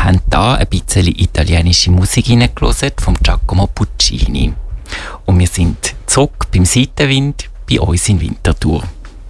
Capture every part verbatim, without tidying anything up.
haben da ein bisschen italienische Musik hineingehört von Giacomo Puccini. Und wir sind zurück beim Seitenwind bei uns in Winterthur.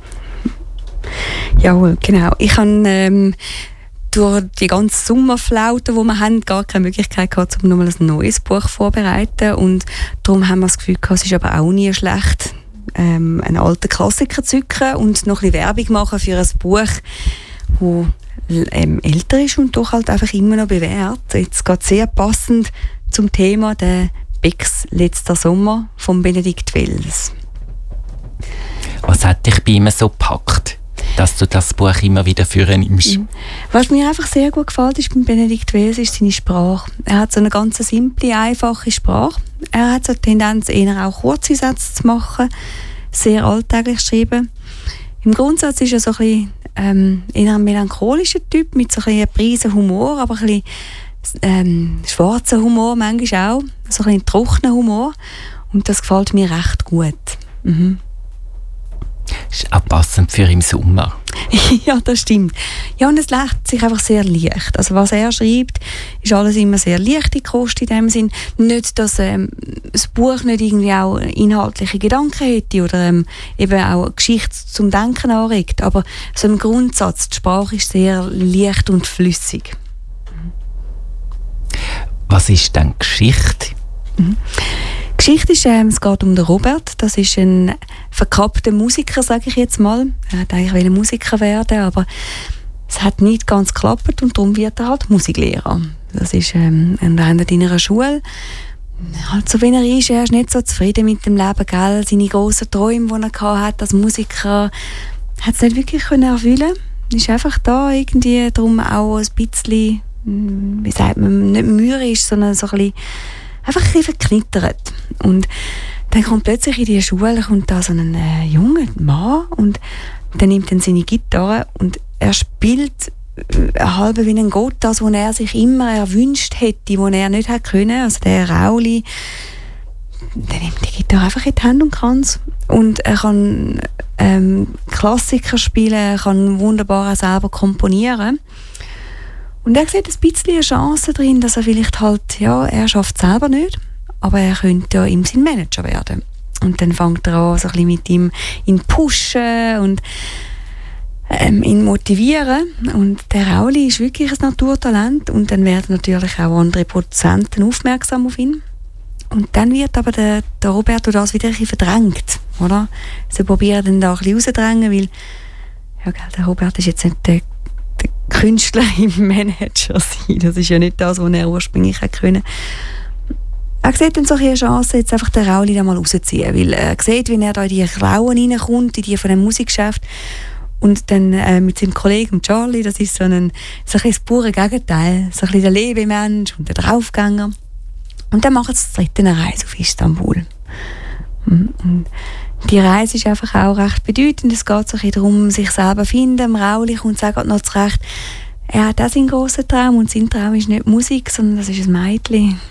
Jawohl, genau. Ich habe ähm, durch die ganze Sommerflaute, die wir haben, gar keine Möglichkeit gehabt, um nochmal ein neues Buch vorzubereiten. Und darum haben wir das Gefühl gehabt, es ist aber auch nie schlecht, ähm, einen alten Klassiker zu zücken und noch ein bisschen Werbung machen für ein Buch, das ähm, älter ist und doch halt einfach immer noch bewährt. Jetzt geht sehr passend zum Thema der Becks letzter Sommer von Benedikt Wells. Was hat dich bei ihm so gepackt, dass du das Buch immer wieder führen nimmst? Was mir einfach sehr gut gefällt ist bei Benedikt Wells, ist seine Sprache. Er hat so eine ganz simple, einfache Sprache. Er hat so die Tendenz, eher auch kurze Sätze zu machen, sehr alltäglich geschrieben. Im Grundsatz ist er so ein bisschen, ähm, eher ein melancholischer Typ mit so ein bisschen Prise Humor, aber ein bisschen ähm, schwarzer Humor manchmal auch, so ein bisschen trockener Humor. Und das gefällt mir recht gut. Mhm. Ist auch passend für im Sommer. Ja, das stimmt. Ja, und es lässt sich einfach sehr leicht. Also was er schreibt, ist alles immer sehr leichte Kost in dem Sinn. Nicht, dass ähm, das Buch nicht irgendwie auch inhaltliche Gedanken hätte oder ähm, eben auch eine Geschichte zum Denken anregt. Aber so im Grundsatz, die Sprache ist sehr leicht und flüssig. Was ist denn Geschichte? Mhm. Geschichte ist, ähm, es geht um den Robert. Das ist ein verkappter Musiker, sage ich jetzt mal. Er wollte eigentlich Musiker werden, aber es hat nicht ganz geklappt und darum wird er halt Musiklehrer. Das ist ähm, in einer Schule. Halt so wie er ist, er ist nicht so zufrieden mit dem Leben, gell? Seine grossen Träume, die er hatte als Musiker, hat es nicht wirklich können erfüllen. Er ist einfach da irgendwie darum auch ein bisschen, wie sagt man, nicht mürrisch, sondern so ein bisschen einfach ein bisschen verknittert. Und dann kommt plötzlich in die Schule kommt da so ein äh, junger Mann und der nimmt dann seine Gitarre und er spielt äh, halb wie ein Gott, das, was er sich immer erwünscht hätte, was er nicht hätte können. Also der Rauli, der nimmt die Gitarre einfach in die Hand und kann es. Und er kann ähm, Klassiker spielen, er kann wunderbar auch selber komponieren. Und er sieht ein bisschen eine Chance drin, dass er vielleicht halt, ja, er schafft es selber nicht, aber er könnte ja ihm sein Manager werden. Und dann fängt er an, so ein bisschen mit ihm ihn pushen und ähm, ihn motivieren. Und der Rauli ist wirklich ein Naturtalent und dann werden natürlich auch andere Produzenten aufmerksam auf ihn. Und dann wird aber der, der Roberto das wieder ein bisschen verdrängt, oder? Sie probieren dann da ein bisschen rauszudrängen, weil ja, gell, der Robert ist jetzt nicht der Künstler im Manager sein. Das ist ja nicht das, was er ursprünglich hätte können. Er sieht dann so eine Chance, jetzt einfach den Rauli da mal rauszuziehen, weil er sieht, wie er da in die Klauen reinkommt, in die von dem Musikgeschäft und dann äh, mit seinem Kollegen Charlie, das ist so ein, so ein das pure Gegenteil, so ein bisschen der Lebemensch und der Draufgänger. Und dann machen sie das dritte eine Reise auf Istanbul. Und die Reise ist einfach auch recht bedeutend. Es geht so ein bisschen darum, sich selber zu finden. Rauli kommt sagt noch zurecht, er hat auch seinen grossen Traum und sein Traum ist nicht Musik, sondern das ist ein Mädchen.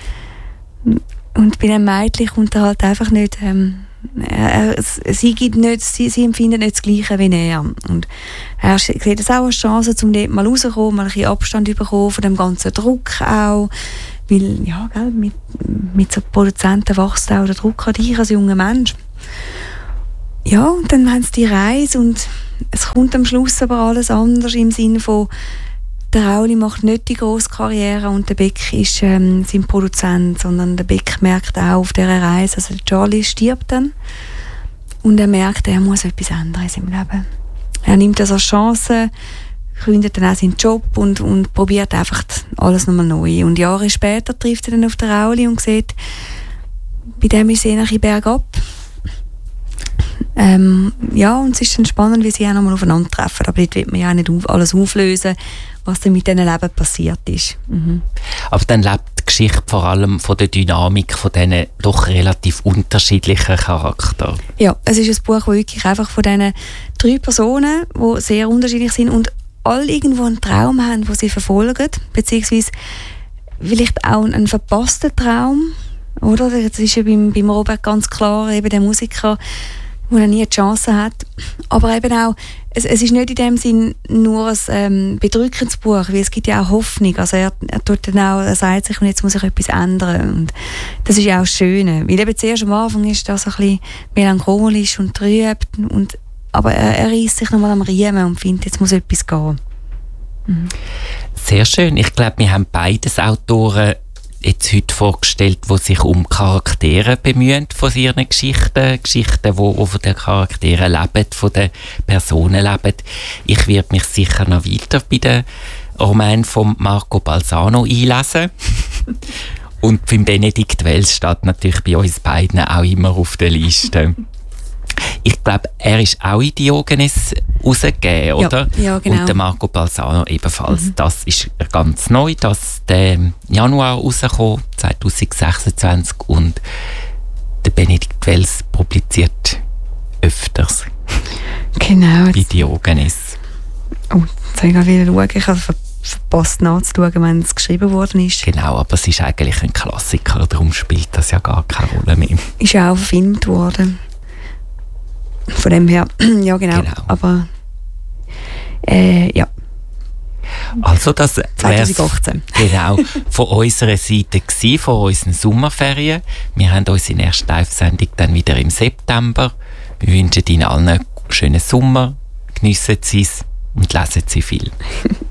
Und bei dem Mädchen kommt er halt einfach nicht, ähm, er, sie, gibt nicht sie, sie empfindet nicht das Gleiche wie er. Und er sieht es auch als Chance, um dort mal rauszukommen, mal ein bisschen Abstand zu bekommen von dem ganzen Druck auch. Weil, ja, gell, mit, mit so Produzenten wächst auch der Druck an dich als junger Mensch. Ja, und dann haben sie die Reise und es kommt am Schluss aber alles anders im Sinne von, der Rauli macht nicht die grosse Karriere und der Beck ist ähm, sein Produzent, sondern der Beck merkt auch auf dieser Reise, also Charlie stirbt dann und er merkt, er muss etwas ändern in seinem Leben. Er nimmt das als Chance, gründet dann auch seinen Job und, und probiert einfach alles nochmal neu. Und Jahre später trifft er dann auf den Rauli und sieht, bei dem ist es eher ein bisschen bergab. Ähm, ja, und es ist dann spannend, wie sie auch nochmal aufeinandertreffen. Aber dort wird man ja auch nicht auf, alles auflösen, was dann mit diesen Leben passiert ist. Mhm. Aber dann lebt die Geschichte vor allem von der Dynamik von diesen doch relativ unterschiedlichen Charakteren. Ja, es ist ein Buch, das wirklich einfach von diesen drei Personen, die sehr unterschiedlich sind und alle irgendwo einen Traum haben, den sie verfolgen, beziehungsweise vielleicht auch einen verpassten Traum, oder? Das ist ja beim, beim Robert ganz klar, eben der Musiker, wo er nie die Chance hat. Aber eben auch, es, es ist nicht in dem Sinn nur ein ähm, bedrückendes Buch, weil es gibt ja auch Hoffnung. Also er, er, tut dann auch, er sagt sich, und jetzt muss ich etwas ändern. Und das ist ja auch das Schöne. Weil eben zuerst am Anfang ist das ein bisschen melancholisch und trüb. Und, aber er, er reißt sich nochmal am Riemen und findet, jetzt muss etwas gehen. Mhm. Sehr schön. Ich glaube, wir haben beides Autoren jetzt heute vorgestellt, die sich um Charaktere bemühen von ihren Geschichten. Geschichten, die, die von den Charakteren leben, von den Personen leben. Ich werde mich sicher noch weiter bei den Roman von Marco Balzano einlesen. Und beim Benedikt Wells steht natürlich bei uns beiden auch immer auf der Liste. Ich glaube, er ist auch in Diogenes rausgegeben, ja, oder? Ja, genau. Und der Marco Balzano ebenfalls. Mhm. Das ist ganz neu, das im Januar rausgekommen, zwanzig sechsundzwanzig. Und der Benedikt Wells publiziert öfters. Genau. Bei Diogenes. Oh, jetzt habe ich gerade wieder schauen. Ich habe ver- verpasst nachzuschauen, wenn es geschrieben worden ist. Genau, aber es ist eigentlich ein Klassiker, darum spielt das ja gar keine Rolle mehr. Ist auch verfilmt worden. Von dem her, ja genau. genau. Aber äh, ja. Also das zwanzig achtzehn. Genau, von unserer Seite gewesen, von unseren Sommerferien. Wir haben unsere erste Live-Sendung dann wieder im September. Wir wünschen Ihnen allen einen schönen Sommer, geniessen Sie es und lesen Sie viel.